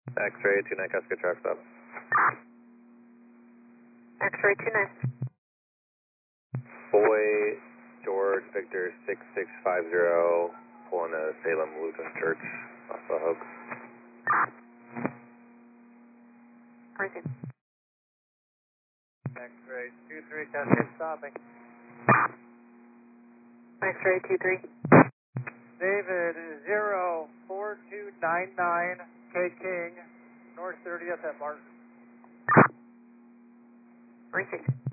X-ray 29 Cascade track stop. X-ray 29. Boy George Victor 6650 pulling to Salem Lutheran Church off the hook. Received. X-ray 23 Cascade stopping. X-ray 23. David 04299 K King, North 30th at Martin. Received.